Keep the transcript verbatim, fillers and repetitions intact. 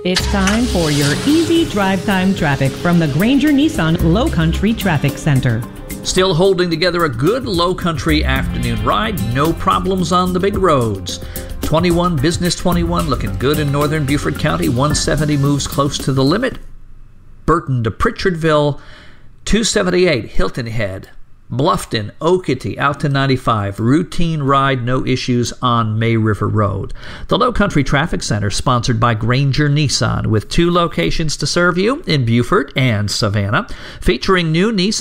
It's time for your easy drive time traffic from the Granger Nissan Low Country Traffic Center. Still holding together a good low country afternoon ride. No problems on the big roads. twenty-one Business twenty-one looking good in northern Beaufort County. one seventy moves close to the limit. Burton to Pritchardville. two seventy-eight Hilton Head. Bluffton, Okatee, out to ninety-five. Routine ride, no issues on May River Road. The Low Country Traffic Center, sponsored by Granger Nissan, with two locations to serve you in Beaufort and Savannah, featuring new Nissan